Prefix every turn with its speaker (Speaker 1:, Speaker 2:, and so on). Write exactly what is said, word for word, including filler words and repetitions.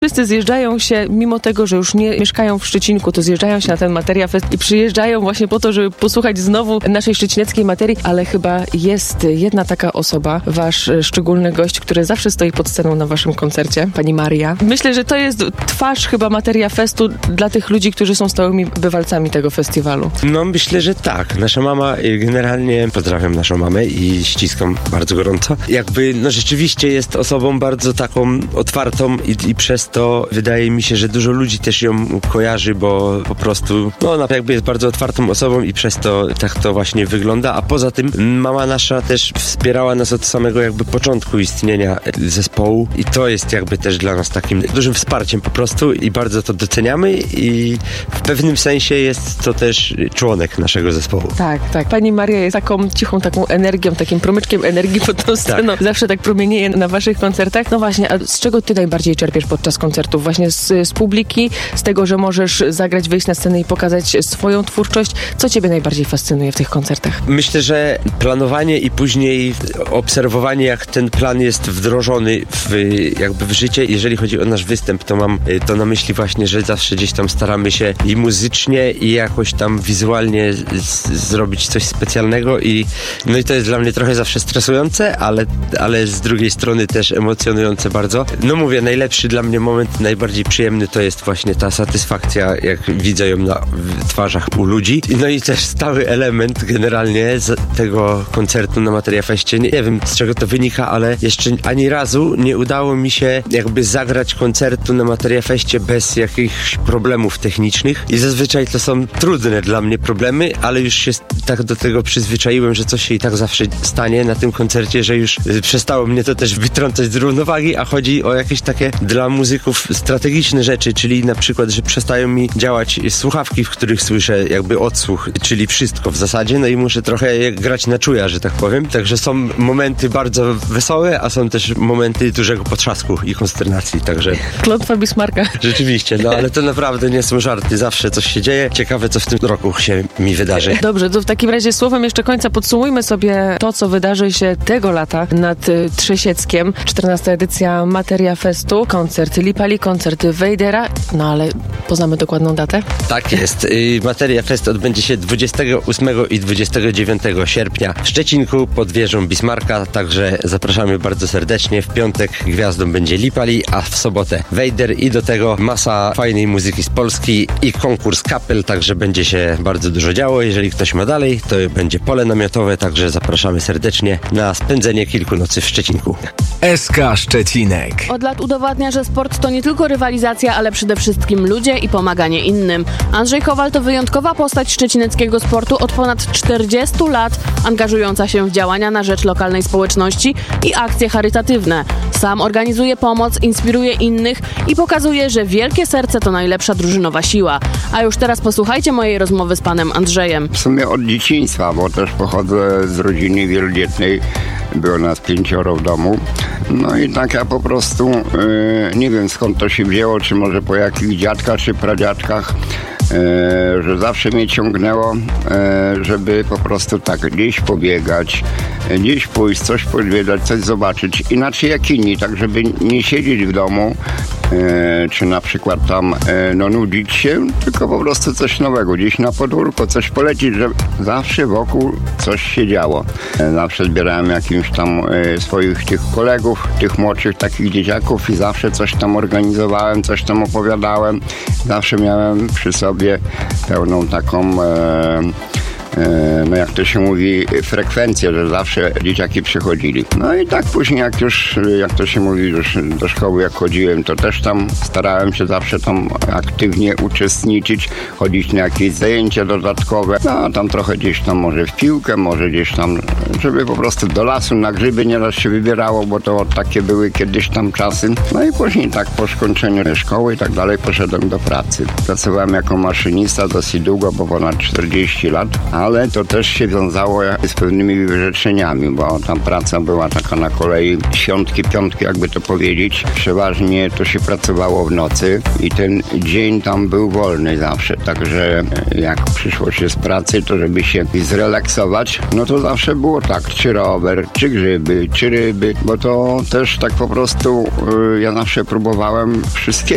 Speaker 1: wszyscy zjeżdżają się, mimo tego, że już nie mieszkają w Szczecinku, to zjeżdżają się na ten Materia Fest i przyjeżdżają właśnie po to, żeby posłuchać znowu naszej szczecineckiej materii, ale chyba jest jedna taka osoba, wasz szczególny gość, który zawsze stoi pod sceną na waszym koncercie, pani Maria. Myślę, że to jest twarz chyba Materia Festu dla tych ludzi, którzy są stałymi bywalcami tego festiwalu.
Speaker 2: No myślę, że tak. Nasza mama, generalnie pozdrawiam naszą mamę i ściskam bardzo gorąco. Jakby, no rzeczywiście jest osobą bardzo taką otwartą i, i przez to wydaje mi się, że dużo ludzi też ją kojarzy, bo po prostu, no ona jakby jest bardzo otwartą osobą i przez to tak to właśnie wygląda, a poza tym mama nasza też wspierała nas od samego jakby początku istnienia zespołu i to jest jakby też dla nas takim dużym wsparciem po prostu i bardzo to doceniamy i w pewnym sensie jest to też członek naszego zespołu.
Speaker 1: Tak, tak. Pani Maria jest taką cichą, taką energią, takim promyczkiem energii pod tą sceną. Tak. Zawsze tak promienieje na waszych koncertach. No właśnie, a z czego ty najbardziej czerpiesz podczas koncertów? Właśnie z, z publiki, z tego, że możesz zagrać, wyjść na scenę i pokazać swoją twórczość. Co ciebie najbardziej fascynuje w tych koncertach?
Speaker 2: Myślę, że planowanie i później obserwowanie, jak ten plan jest wdrożony w, jakby w życie. Jeżeli chodzi o nasz występ, to mam to na myśli właśnie, że zawsze gdzieś tam staramy się i muzycznie, i jakoś tam wizualnie z, zrobić coś specjalnego i no i to jest dla mnie trochę zawsze stresujące, ale, ale z drugiej strony też emocjonujące bardzo. No mówię, najlepszy dla mnie moment, najbardziej przyjemny to jest właśnie ta satysfakcja, jak widzę ją na twarzach u ludzi. No i też stały element generalnie z tego koncertu na Materia Feście. Nie, nie wiem, z czego to wynika, ale jeszcze ani razu nie udało mi się jakby zagrać koncertu na Materia Feście bez jakichś problemów technicznych i zazwyczaj to są trudne dla mnie problemy, ale już się tak do tego przyzwyczaiłem, że coś się i tak zawsze stanie na tym koncercie, że już przestało mnie to też wytrącać z równowagi, a chodzi o jakieś takie dla muzyków strategiczne rzeczy, czyli na przykład, że przestają mi działać słuchawki, w których słyszę jakby odsłuch, czyli wszystko w zasadzie, no i muszę trochę grać na czuja, że tak powiem. Także są momenty bardzo wesołe, a są też momenty dużego potrzasku i konsternacji, także...
Speaker 1: Klątwa Bismarcka.
Speaker 2: Rzeczywiście, no ale to naprawdę nie są żarty, zawsze coś się dzieje. Ciekawe, co w tym roku się mi wydarzy.
Speaker 1: Dobrze, to w takim razie słowem jeszcze końca podsumujmy sobie to, co wydarzy się tego lata nad y, Trzesieckiem. czternasta edycja Materia Festu, koncert Lipali, koncert Wejdera, no ale poznamy dokładną datę?
Speaker 2: Tak jest. Y, Materia Fest odbędzie się dwudziestego ósmego i dwudziestego dziewiątego sierpnia w Szczecinku pod wieżą Bismarcka, także zapraszamy bardzo serdecznie. W piątek gwiazdą będzie Lipali, a w sobotę Wejder i do tego masa fajnej muzyki z Polski i konkurs kapel, także będzie się bardzo dużo działo. Jeżeli ktoś ma dalej, to będzie pole namiotowe, także zapraszamy serdecznie na spędzenie kilku nocy w Szczecinku.
Speaker 3: S K Szczecinek.
Speaker 4: Od lat udowadnia, że sport to nie tylko rywalizacja, ale przede wszystkim ludzie i pomaganie innym. Andrzej Kowal to wyjątkowa postać szczecineckiego sportu od ponad czterdziestu lat, angażująca się w działania na rzecz lokalnej społeczności i akcje charytatywne. Sam organizuje pomoc, inspiruje innych i pokazuje, że wielkie serce to najlepsza drużynowa siła. A już teraz posłuchajcie mojej rozmowy z panem Andrzejem.
Speaker 5: W sumie od dzieciństwa, bo też pochodzę z rodziny wielodzietnej. Było nas pięcioro w domu. No i tak ja po prostu yy, nie wiem skąd to się wzięło, czy może po jakichś dziadkach, czy pradziadkach, yy, że zawsze mnie ciągnęło, yy, żeby po prostu tak gdzieś pobiegać, yy, gdzieś pójść, coś podwiedzać, coś zobaczyć. Inaczej jak inni, tak żeby nie siedzieć w domu, yy, czy na przykład tam yy, no nudzić się, tylko po prostu coś nowego, gdzieś na podwórko, coś polecić, że zawsze wokół coś się działo. Yy, zawsze zbierałem jakimś tam yy, swoich tych kolegów, tych młodszych takich dzieciaków i zawsze coś tam organizowałem, coś tam opowiadałem. Zawsze miałem przy sobie pełną taką e, no jak to się mówi, frekwencję, że zawsze dzieciaki przychodzili. No i tak później jak już, jak to się mówi, już do szkoły jak chodziłem, to też tam starałem się zawsze tam aktywnie uczestniczyć, chodzić na jakieś zajęcia dodatkowe, no a tam trochę gdzieś tam może w piłkę, może gdzieś tam, żeby po prostu do lasu na grzyby nieraz się wybierało, bo to takie były kiedyś tam czasy. No i później tak po skończeniu szkoły i tak dalej poszedłem do pracy. Pracowałem jako maszynista dosyć długo, bo ponad czterdzieści lat, ale to też się wiązało z pewnymi wyrzeczeniami, bo tam praca była taka na kolei świątki, piątki, jakby to powiedzieć. Przeważnie to się pracowało w nocy i ten dzień tam był wolny zawsze, także jak przyszło się z pracy, to żeby się zrelaksować, no to zawsze było tak, czy rower, czy grzyby, czy ryby, bo to też tak po prostu y, ja zawsze próbowałem wszystkiego.